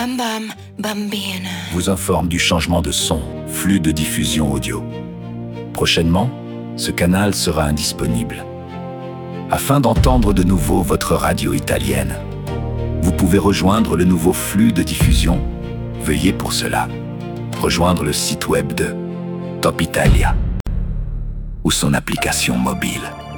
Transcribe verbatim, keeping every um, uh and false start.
Bam bam, bambina. vous informe du changement de son, flux de diffusion audio. Prochainement, ce canal sera indisponible. Afin d'entendre de nouveau votre radio italienne, vous pouvez rejoindre le nouveau flux de diffusion. Veuillez pour cela rejoindre le site web de Top Italia ou son application mobile.